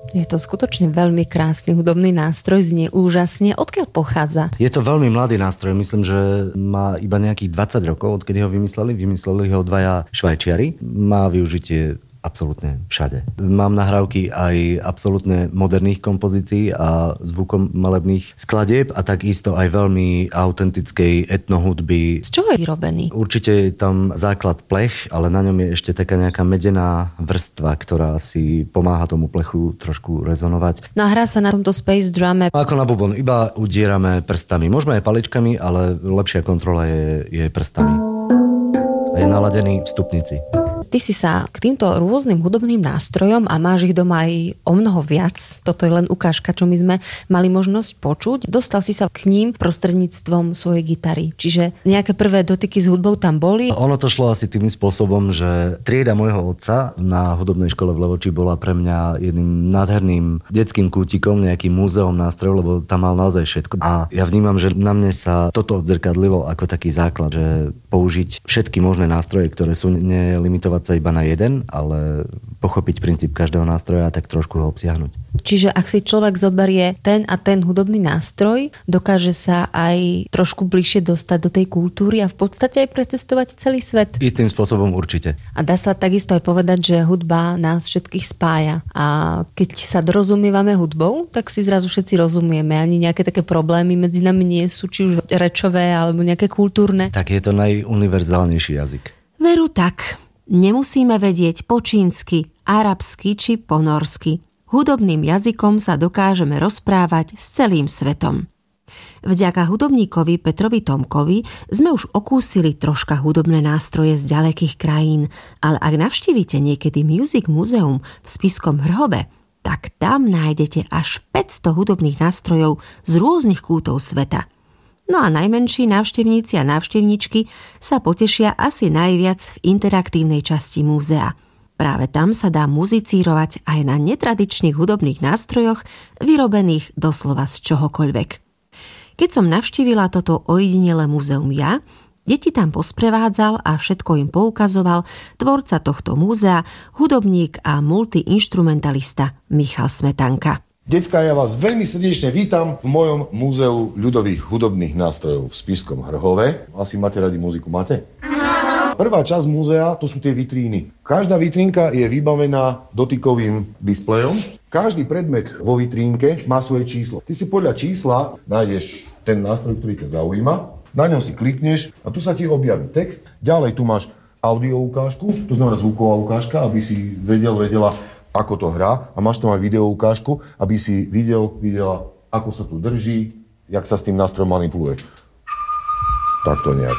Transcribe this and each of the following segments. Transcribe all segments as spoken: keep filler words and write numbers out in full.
Je to skutočne veľmi krásny hudobný nástroj, znie úžasne. Odkiaľ pochádza? Je to veľmi mladý nástroj, myslím, že má iba nejakých dvadsať rokov, odkedy ho vymysleli. Vymysleli ho dvaja Švajčiari. Má využitie absolútne všade. Mám nahrávky aj absolútne moderných kompozícií a zvukom malebných skladieb a takisto aj veľmi autentickej etnohudby. Z čoho je vyrobený? Určite je tam základ plech, ale na ňom je ešte taká nejaká medená vrstva, ktorá si pomáha tomu plechu trošku rezonovať. No a hrá sa na tomto space drume. Ako na bubon, iba udierame prstami. Môžeme aj paličkami, ale lepšia kontrola je, je prstami. A je naladený v stupnici. Ty si sa k týmto rôznym hudobným nástrojom, a máš ich doma aj o mnoho viac, toto je len ukážka, čo my sme mali možnosť počuť, dostal si sa k ním prostredníctvom svojej gitary. Čiže nejaké prvé dotyky s hudbou tam boli? Ono to šlo asi tým spôsobom, že trieda môjho otca na hudobnej škole v Levoči bola pre mňa jedným nádherným detským kútikom, nejakým múzeom nástrojov, lebo tam mal naozaj všetko. A ja vnímam, že na mne sa toto odzrkadlilo ako taký základ, že použiť všetky možné nástroje, ktoré sú nelimitovať sa iba na jeden, ale pochopiť princíp každého nástroja a tak trošku ho obsiahnuť. Čiže ak si človek zoberie ten a ten hudobný nástroj, dokáže sa aj trošku bližšie dostať do tej kultúry a v podstate aj precestovať celý svet. Istým spôsobom určite. A dá sa takisto aj povedať, že hudba nás všetkých spája. A keď sa dorozumievame hudbou, tak si zrazu všetci rozumieme. Ani nejaké také problémy medzi nami nie sú, či už rečové alebo nejaké kultúrne. Tak je to najuniverzálnejší jazyk. Veru tak. Nemusíme vedieť po čínsky, arabsky či po norsky. Hudobným jazykom sa dokážeme rozprávať s celým svetom. Vďaka hudobníkovi Petrovi Tomkovi sme už okúsili troška hudobné nástroje z ďalekých krajín, ale ak navštívite niekedy Music Museum v Spišskom Hrhove, tak tam nájdete až päťsto hudobných nástrojov z rôznych kútov sveta. No a najmenší návštevníci a návštevníčky sa potešia asi najviac v interaktívnej časti múzea. Práve tam sa dá muzicírovať aj na netradičných hudobných nástrojoch, vyrobených doslova z čohokoľvek. Keď som navštívila toto ojedinelé múzeum ja, deti tam posprevádzal a všetko im poukazoval tvorca tohto múzea, hudobník a multiinštrumentalista Michal Smetanka. Decká, ja vás veľmi srdečne vítam v mojom múzeu ľudových hudobných nástrojov v Spišskom Hrhove. Asi máte radi muziku, máte? Prvá časť múzea, to sú tie vitríny. Každá vitrínka je vybavená dotykovým displejom. Každý predmet vo vitrínke má svoje číslo. Ty si podľa čísla nájdeš ten nástroj, ktorý ťa zaujíma, na ňom si klikneš a tu sa ti objaví text. Ďalej tu máš audio ukážku, to znamená zvuková ukážka, aby si vedel, vedela, ako to hrá, a máš tam aj video ukážku, aby si videl, videla, ako sa tu drží, jak sa s tým nástrojom manipuluje. Takto nejak.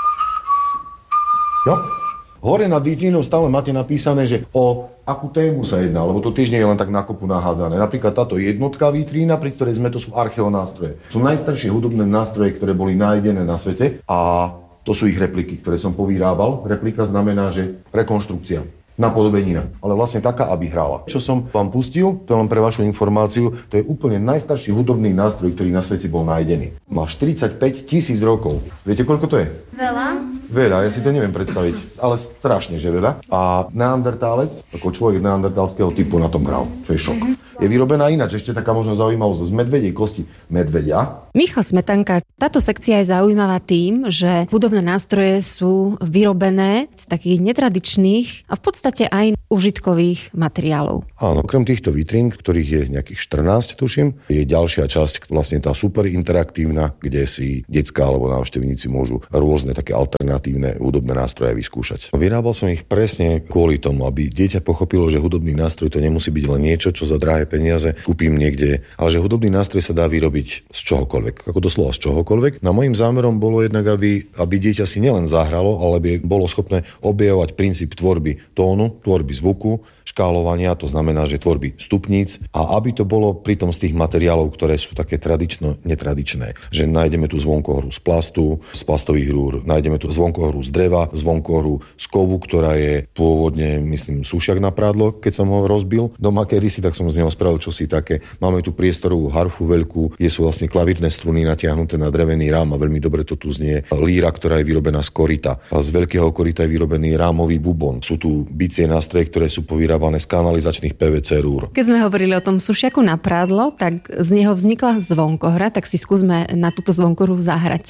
Jo? Hore nad vitrínou stále máte napísané, že o akú tému sa jedná, lebo to tiež nie je len tak na kopu nahádzané. Napríklad táto jednotka vitrína, pri ktorej sme, to sú archeonástroje. Sú najstaršie hudobné nástroje, ktoré boli nájdené na svete, a to sú ich repliky, ktoré som povyrábal. Replika znamená, že rekonštrukcia. Napodobenina, ale vlastne taká, aby hrála. Čo som vám pustil, to len pre vašu informáciu, to je úplne najstarší hudobný nástroj, ktorý na svete bol nájdený. Má štyridsaťpäť tisíc rokov. Viete, koľko to je? Veľa. Veľa, ja si to neviem predstaviť, ale strašne, že veľa. A neandertálec, ako človek neandertálskeho typu, na tom hral, čo je šok. Mm-hmm. Je vyrobená ináč, ešte taká možno zaujímavosť, z medvedej kosti medvedia. Michal Smetanka, táto sekcia je zaujímavá tým, že hudobné nástroje sú vyrobené z takých netradičných a v podstate aj užitkových materiálov. Áno, krem týchto vitrín, ktorých je nejakých štrnásť, tuším, je ďalšia časť, vlastne tá super interaktívna, kde si decká alebo návštevníci môžu rôzne také alternatívne hudobné nástroje vyskúšať. Vyrábal som ich presne kvôli tomu, aby dieťa pochopilo, že hudobný nástroj to nemusí byť len niečo, čo za drahé peniaze kúpim niekde, ale že hudobný nástroj sa dá vyrobiť z čohokoľvek, ako doslova z čohokoľvek. No mojím zámerom bolo jednak, aby, aby dieťa si nielen zahralo, ale aby bolo schopné objavovať princíp tvorby tónu, tvorby zvuku, škálovania, to znamená, že tvorby stupníc, a aby to bolo pritom z tých materiálov, ktoré sú také tradično-netradičné. Že nájdeme tu zvonkohru z plastu, z plastových rúr, nájdeme tu zvonkohru z dreva, zvonkohru z kovu, ktorá je pôvodne, myslím, súšiak na prádlo, keď som ho rozbil doma kedysi, tak som z neho spravil čosi také. Máme tu priestorovú harfu veľkú, kde sú vlastne klavírne struny natiahnuté na drevený rám a veľmi dobre to tu znie. Líra, ktorá je vyrobená z korita. A z veľkého korita je vyrobený rámový bubon. Sú tu bicie nástroje, ktoré sú povyrábané z kanalizačných pé vé cé rúr. Keď sme hovorili o tom sušiaku na prádlo, tak z neho vznikla zvonkohra, tak si skúsme na túto zvonkohru zahrať.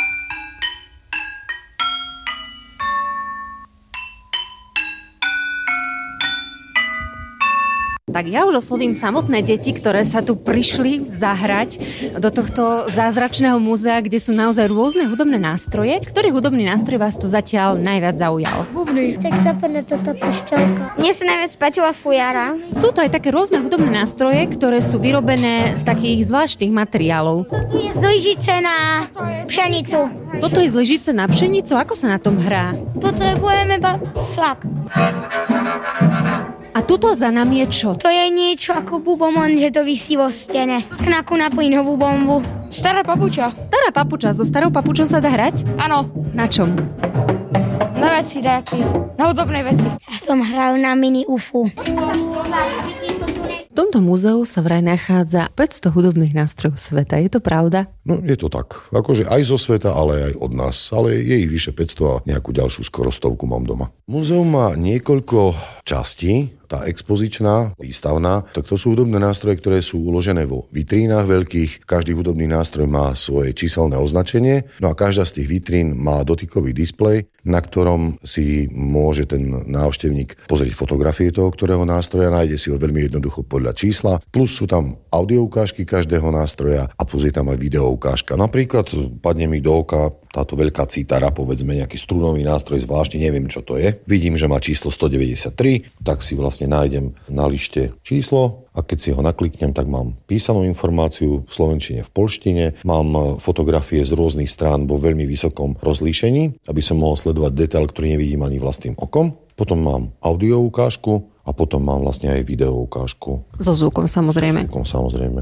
Tak ja už oslovím samotné deti, ktoré sa tu prišli zahrať do tohto zázračného múzea, kde sú naozaj rôzne hudobné nástroje. Ktorý hudobný nástroj vás tu zatiaľ najviac zaujal? Bubny. Saxofón a toto pišťalka. Mne sa najviac páčila fujara. Sú to aj také rôzne hudobné nástroje, ktoré sú vyrobené z takých zvláštnych materiálov. Tu je z lyžice na pšenicu. Toto je z lyžice na pšenicu? Ako sa na tom hrá? Potrebujeme iba slak. A tuto za nami je čo? To je niečo ako bubom, len že to visí vo stene. Knaku na plynovú bombu. Stará papuča. Stará papuča. So starou papučou sa dá hrať? Áno. Na čom? Na veci dajaké. Na hudobnej veci. Ja som hral na mini ufu. V tomto múzeu sa vraj nachádza päťsto hudobných nástrojov sveta. Je to pravda? No, je to tak. Akože aj zo sveta, ale aj od nás. Ale je ich vyše päťsto a nejakú ďalšiu skoro stovku mám doma. Múzeum má niekoľko častí. Tá expozičná, výstavná, tak to sú hudobné nástroje, ktoré sú uložené vo vitrínach veľkých. Každý hudobný nástroj má svoje číselné označenie. No a každá z tých vitrín má dotykový displej, na ktorom si môže ten návštevník pozrieť fotografie toho, ktorého nástroja, nájde si ho veľmi jednoducho podľa čísla. Plus sú tam audioukážky každého nástroja a plus je tam aj videoukážka. Napríklad padne mi do oka táto veľká cítara, povedzme nejaký strunový nástroj, zvláštne neviem, čo to je. Vidím, že má číslo stodeväťdesiattri, tak si vlastne nájdem na lište číslo a keď si ho nakliknem, tak mám písanú informáciu v slovenčine, v poľštine, mám fotografie z rôznych strán vo veľmi vysokom rozlíšení, aby som mohol sledovať detail, ktorý nevidím ani vlastným okom. Potom mám audio ukážku a potom mám vlastne aj video ukážku. So zvukom samozrejme. So zvukom samozrejme.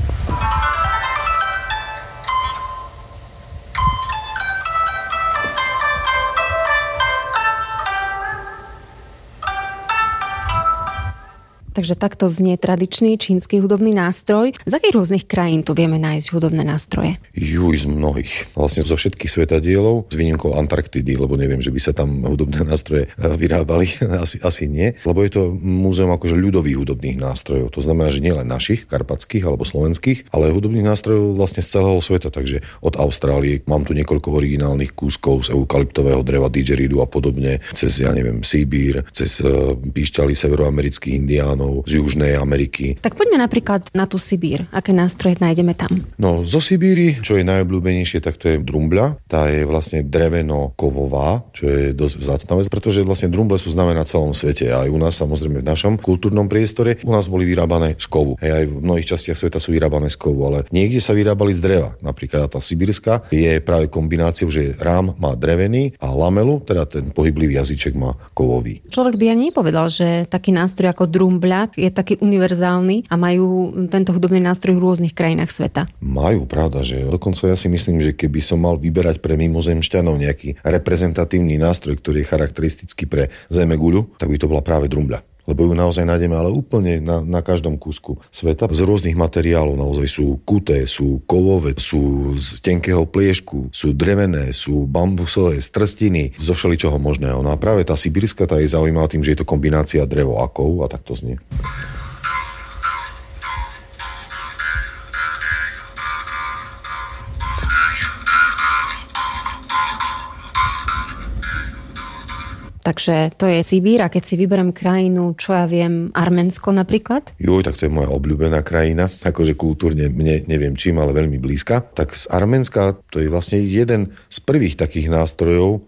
Takže takto znie tradičný čínsky hudobný nástroj. Z akých rôznych krajín tu vieme nájsť hudobné nástroje? Juj, z mnohých. Vlastne zo všetkých svetadielov, s výnimkou Antarktidy, lebo neviem, že by sa tam hudobné nástroje vyrábali. Asi, asi nie. Lebo je to múzeum akože ľudových hudobných nástrojov. To znamená, že nielen našich, karpatských alebo slovenských, ale hudobných nástrojov vlastne z celého sveta. Takže od Austrálie mám tu niekoľko originálnych kúskov z eukalyptového dreva, didgeridu a podobne, cez, ja neviem, Sibír, cez píšťaly severoamerických indiánov, z Južnej Ameriky. Tak poďme napríklad na tú Sibír. Aké nástroje nájdeme tam? No, zo Sibíry, čo je najobľúbenejšie, tak to je drumbľa. Tá je vlastne dreveno-kovová, čo je dosť vzácna vec, pretože vlastne drumble sú známe na celom svete. Aj u nás, samozrejme v našom kultúrnom priestore, u nás boli vyrábané z kovu. Aj v mnohých častiach sveta sú vyrábané z kovu, ale niekde sa vyrábali z dreva. Napríklad tá sibírska je práve kombináciou, že rám má drevený a lamelu, teda ten pohyblivý jazyček má kovový. Človek by ani nepovedal, že taký nástroj ako drumbľa je taký univerzálny a majú tento hudobný nástroj v rôznych krajinách sveta. Majú, pravda, že dokonca ja si myslím, že keby som mal vyberať pre mimozemšťanov nejaký reprezentatívny nástroj, ktorý je charakteristický pre zemeguľu, tak by to bola práve drumbľa. Lebo ju naozaj nájdeme, ale úplne na, na každom kúsku sveta. Z rôznych materiálov naozaj sú kuté, sú kovové, sú z tenkého pliešku, sú drevené, sú bambusové, z trstiny, zo všeličoho možného. No a práve tá sibírska, tá je zaujímavá tým, že je to kombinácia drevo a kov a tak to znie. Takže to je Sibír a keď si vyberiem krajinu, čo ja viem, Arménsko napríklad? Joj, tak to je moja obľúbená krajina, akože kultúrne mne neviem čím, ale veľmi blízka. Tak z Arménska to je vlastne jeden z prvých takých nástrojov,